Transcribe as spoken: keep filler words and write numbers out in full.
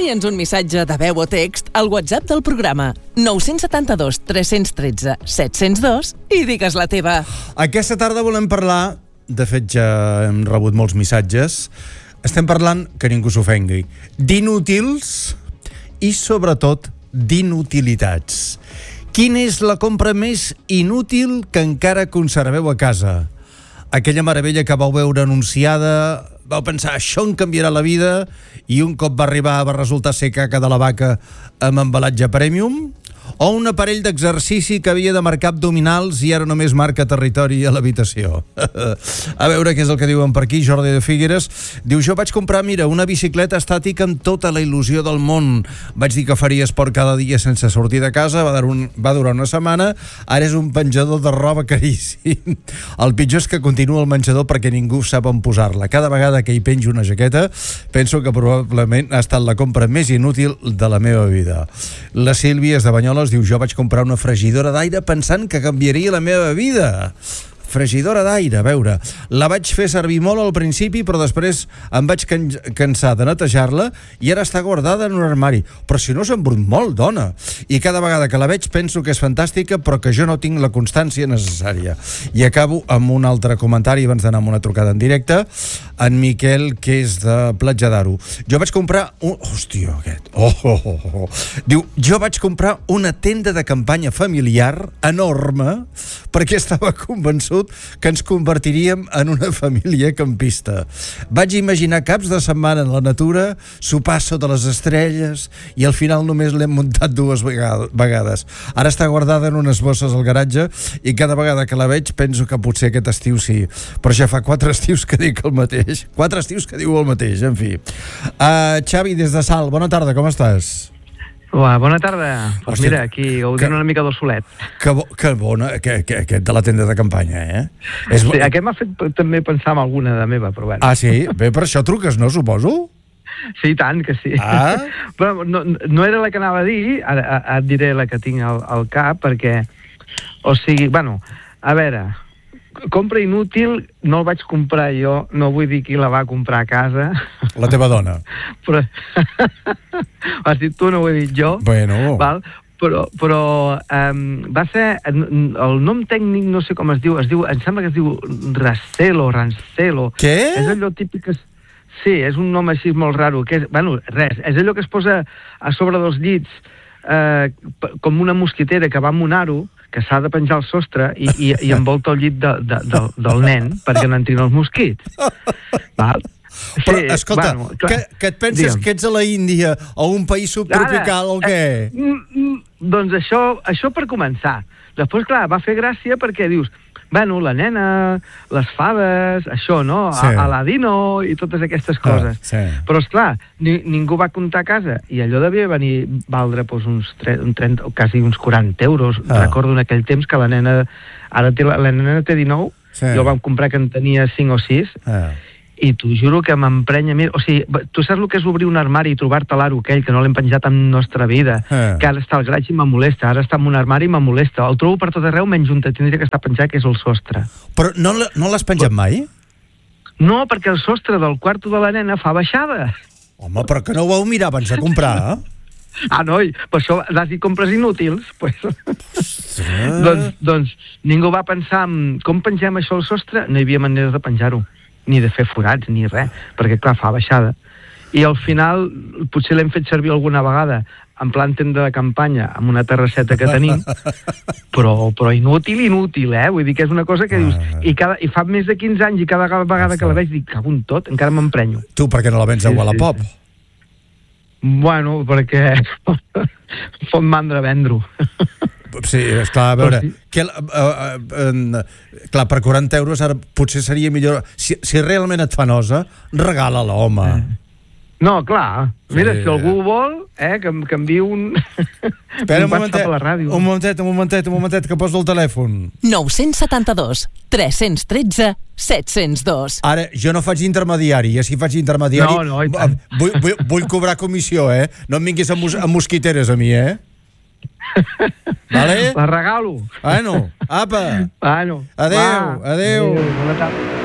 Envia'ns un missatge de veu o text al WhatsApp del programa nou set dos tres un tres set zero dos i digues la teva. Aquesta tarda volem parlar, de fet ja hem rebut molts missatges, estem parlant, que ningú s'ofengui, d'inútils i sobretot d'inutilitats. Quina és la compra més inútil que encara conserveu a casa? Aquella meravella que vau veure anunciada, vau pensar, això em canviarà la vida, i un cop va arribar va resultar ser caca de la vaca amb embalatge premium? O un aparell d'exercici que havia de marcar abdominals i ara només marca territori a l'habitació? A veure què és el que diuen per aquí. Jordi de Figueres diu: jo vaig comprar, mira, una bicicleta estàtica amb tota la il·lusió del món. Vaig dir que faria esport cada dia sense sortir de casa, va, un, va durar una setmana, ara és un penjador de roba caríssim. El pitjor és que continua el menjador perquè ningú sap on posar-la. Cada vegada que hi penjo una jaqueta penso que probablement ha estat la compra més inútil de la meva vida. La Sílvia és de Banyoles, diu: jo vaig comprar una fregidora d'aire pensant que canviaria la meva vida. Fregidora d'aire, a veure, la vaig fer servir molt al principi, però després em vaig can cansar de netejar-la i ara està guardada en un armari. Però si no s'ha embrut molt, dona. I cada vegada que la veig penso que és fantàstica, però que jo no tinc la constància necessària. I acabo amb un altre comentari abans d'anar amb una trucada en directe. En Miquel, que és de Platja d'Aro. Jo vaig comprar un... Hòstia, aquest. Oh, oh, oh, oh. Diu: jo vaig comprar una tenda de campanya familiar enorme perquè estava convençut que ens convertiríem en una família campista. Vaig imaginar caps de setmana en la natura, sopar sota les estrelles, i al final només l'hem muntat dues vegades. Ara està guardada en unes bosses al garatge i cada vegada que la veig penso que potser aquest estiu sí. Però ja fa quatre estius que dic el mateix. Quatre estius que diu el mateix, en fi. Uh, Xavi, des de Salt, bona tarda, com estàs? Uà, bona tarda. Pues Hòstia, mira, aquí gaudint una mica del solet. Que, bo, que bona, que, que, aquest de la tenda de campanya, eh? És sí, aquest m'ha fet també pensar en alguna de meva, però bueno. Ah, sí? Bé, per això truques, no, suposo? Sí, tant que sí. Ah? Però no, no era la que anava a dir, ara et diré la que tinc al, al cap, perquè, o sigui, bueno, a veure, compra inútil no el vaig comprar jo, no vull dir qui la va comprar a casa. La teva dona. Però... has dit tu, no ho he dit jo. Bueno. Val? Però, però um, va ser... El nom tècnic no sé com es diu, es diu, em sembla que es diu Racelo, Rancelo. Què? És allò típic que... Sí, és un nom així molt raro. Que és, bueno, res, és allò que es posa a sobre dels llits eh, com una mosquitera que va amb un aro, que s'ha de penjar al sostre i, i, i envolta el llit de, de, de, del nen perquè no entrin els mosquits. Val? Sí, però, escolta, bueno, que, que et penses Digue'm. que ets a la Índia o un país subtropical o què? Eh, mm, doncs això, això per començar. Després, clar, va fer gràcia perquè dius, bueno, la nena, les faves, això, no? Sí. Aladino i totes aquestes coses. Ah, sí. Però, esclar, ni, ningú va comptar a casa i allò devia venir valdre doncs, uns trenta, o quasi uns quaranta euros. Ah. Recordo en aquell temps que la nena, ara té, la nena té dinou, sí. Jo vam comprar que en tenia cinc o sis, ah. I t'ho juro que m'emprenya... O sigui, tu saps el que és obrir un armari i trobar-te l'aro aquell, que no l'hem penjat en nostra vida, eh. que ara està al garatge i me molesta, ara està en un armari i me molesta. El trobo per tot arreu, menys on tindria que estar penjat, que és el sostre. Però no, no l'has penjat mai? No, perquè el sostre del quarto de la nena fa baixada. Home, però que no ho vau mirar abans de comprar, eh? Ah, noi, per això has dit compres inútils. Pues. doncs, doncs ningú va pensar en com pengem això al sostre, no hi havia manera de penjar-ho. Ni de fer forats, ni res, perquè, clar, fa baixada. I al final, potser l'hem fet servir alguna vegada en plan tenda de campanya, amb una terrasseta que tenim, però, però inútil, inútil, eh? Vull dir que és una cosa que dius... I, cada, i fa més de quinze anys i cada vegada que la veig dic, cago en tot, encara m'emprenyo. Tu, per què no la vens a Wallapop? Sí, sí. Bueno, perquè fot mandra vendre-ho. Sí, esclar, a veure, sí. que, uh, uh, uh, clar, per quaranta euros ara potser seria millor, si, si realment et fa nosa, regala-la, home. No, clar, mira, sí. Si algú vol, eh, que, que enviï un... Espera, un, un momentet, a la ràdio. un momentet, un momentet, un momentet, que poso el telèfon. nou set dos, tres un tres, set zero dos. Ara, jo no faig intermediari, i si faig intermediari... No, no, vull, vull, vull cobrar comissió, eh? No em vinguis amb, mos, amb mosquiteres a mi, eh? Vale? La regalo. Bueno, apa. Bueno. Adéu, adéu. Adéu. Bona tarda.